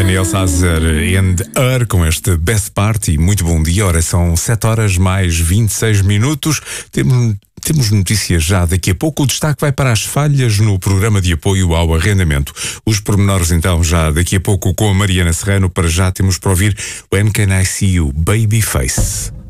Daniel Sazer and Her com este Best Party. Muito bom dia, ora são 7 horas mais 26 minutos. Temos notícias já daqui a pouco. O destaque vai para as falhas no programa de apoio ao arrendamento. Os pormenores então já daqui a pouco com a Mariana Serrano. Para já temos para ouvir When Can I See You, Babyface.